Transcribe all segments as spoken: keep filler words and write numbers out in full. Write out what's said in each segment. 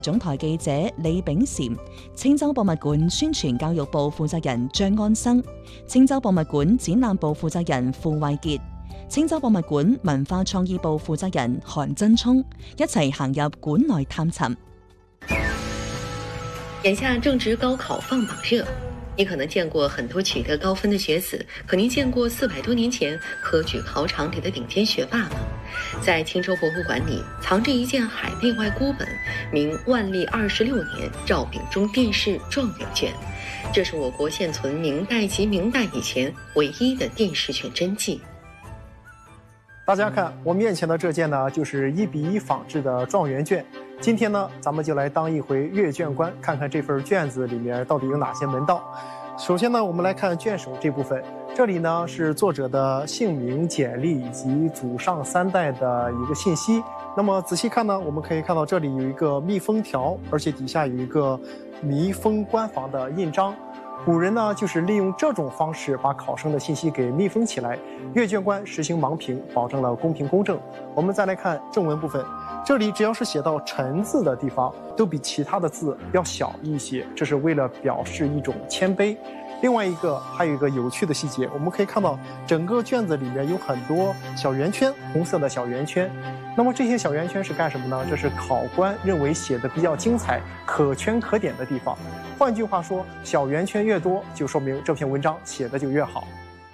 總台記者李炳嬋、青州博物館宣傳教育部負責人張安生、青州博物館展覽部負責人傅慧傑、青州博物館文化創意部負責人韓真聰一齊行入館內探尋。 眼下正值高考放榜熱，你可能見過很多取得高分的學子，可您見過四百多年前科舉考場裡的頂尖學霸嗎？在青州博物館裡藏着一件海內外孤本，名萬曆二十六年趙秉忠殿試狀元卷，這是我國現存明代及明代以前唯一的殿試卷真跡。 大家看我面前的這件呢，就是一比一仿製的狀元卷。今天呢，咱們就來當一回閱卷官，看看這份卷子裡面到底有哪些門道。首先呢，我們來看卷首這部分，這裡呢是作者的姓名、簡歷以及祖上三代的一個信息。那麼仔細看呢，我們可以看到這裡有一個密封條，而且底下有一個密封官房的印章。古人呢，就是利用這種方式把考生的信息給密封起來。閱卷官實行盲評，保證了公平公正。我們再來看正文部分，這裡只要是寫到臣字的地方，都比其他的字要小一些，這是為了表示一種謙卑。另外一個還有一個有趣的細節，我們可以看到整個卷子裡面有很多小圓圈，紅色的小圓圈。那麼這些小圓圈是幹什麼呢？這是考官認為寫的比較精彩、可圈可點的地方。換句話說，小圓圈越多，就說明這篇文章寫的就越好。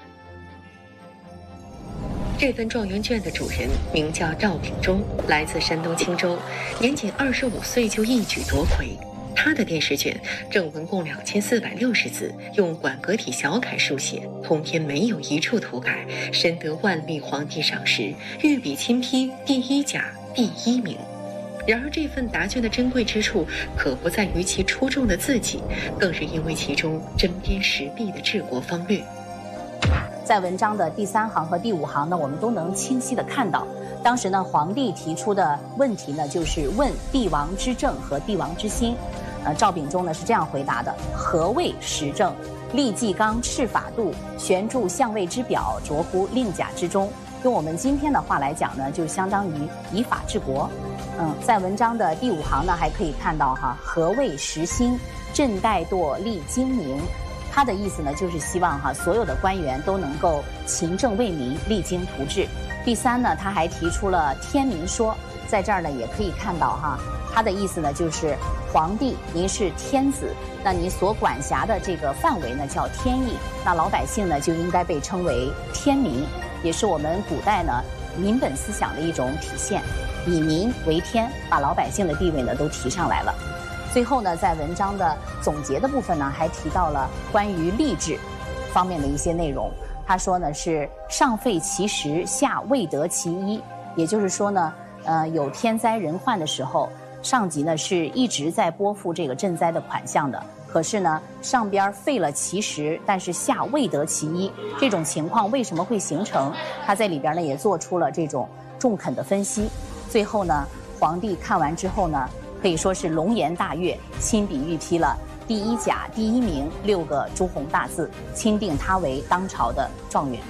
這份狀元卷的主人名叫趙秉忠，來自山東青州，年僅二十五歲就一舉奪魁。他的殿試卷正文共兩千四百六十字，用館閣體小楷書寫，通篇沒有一處塗改，深得萬曆皇帝賞識，御筆親批第一甲第一名。然而這份答卷的珍貴之處，可不在於其出眾的字跡，更是因為其中針砭時弊的治國方略。 在文章的第三行和第五行呢，我們都能清晰地看到，當時呢，皇帝提出的問題呢，就是問帝王之政和帝王之心。呃，趙秉忠呢是這樣回答的：何謂時政？立紀綱，敕法度，懸鑄相位之表，着乎令甲之中。用我們今天的話來講呢，就相當於以法治國。嗯，在文章的第五行呢，還可以看到哈，何謂時興？朕怠惰，立精明。他的意思呢，就是希望哈所有的官員都能夠勤政為民，勵精圖治。第三呢，他還提出了天民說，在這兒呢也可以看到哈，他的意思呢就是皇帝您是天子，那您所管轄的這個範圍呢叫天意，那老百姓呢就應該被稱為天民，也是我們古代呢民本思想的一種體現，以民為天，把老百姓的地位呢都提上來了。最後呢，在文章的總結的部分呢，還提到了關於吏治方面的一些內容。他說呢，是上廢其實，下未得其一。也就是說呢，呃，有天災人患的時候，上級呢是一直在撥付這個賑災的款項的。可是呢，上邊廢了其實，但是下未得其一。這種情況為什麼會形成？他在裡邊呢也做出了這種中肯的分析。最後呢，皇帝看完之後呢，可以說是龍顏大悅，親筆御批了第一甲第一名六個朱紅大字，欽定他為當朝的狀元。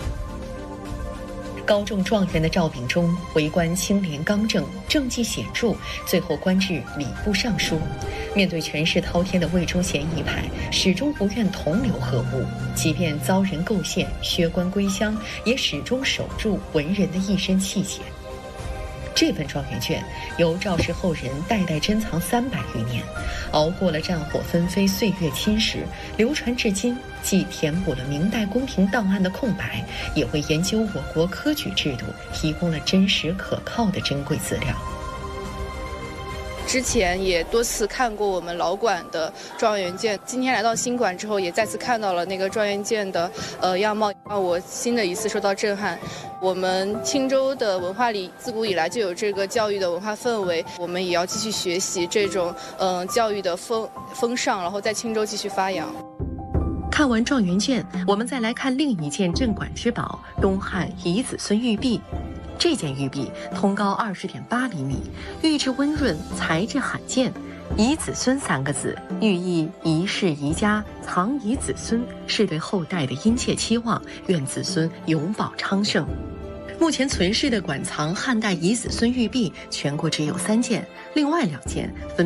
高中狀元的趙秉忠為官清廉剛正，政績顯著，最後官至禮部尚書。面對權勢滔天的魏忠賢一派，始終不願同流合污，即便遭人構陷，削官歸鄉，也始終守住文人的一身氣節。這份狀元卷由趙氏後人代代珍藏三百餘年，熬過了戰火紛飛、歲月侵蝕，流傳至今，既填補了明代宮廷檔案的空白，也為研究我國科舉制度提供了真實可靠的珍貴資料。 之前也多次看過我們老館的狀元卷，今天來到新館之後，也再次看到了那個狀元卷的呃樣貌，讓我新的一次受到震撼。我們青州的文化裡自古以來就有這個教育的文化氛圍，我們也要繼續學習這種嗯、呃、教育的風風尚，然後在青州繼續發揚。 看完狀元卷，我們再來看另一件鎮館之寶——東漢遺子孫玉璧。這件玉璧通高二十點八厘米，玉質溫潤，材質罕見。遺子孫三個字，寓意宜室宜家，藏遺子孫，是對後代的殷切期望，願子孫永保昌盛。目前存世的館藏漢代遺子孫玉璧，全國只有三件，另外兩件分。